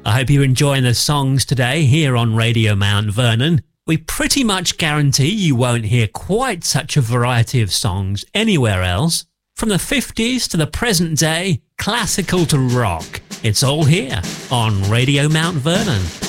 I hope you're enjoying the songs today here on Radio Mount Vernon. We pretty much guarantee you won't hear quite such a variety of songs anywhere else. From the 50s to the present day, classical to rock, it's all here on Radio Mount Vernon.